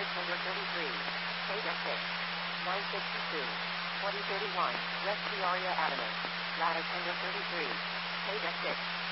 Ladder tender 33. Page F6. 962. 2031. West Peoria Avenue. Ladder tender 33. Page F6.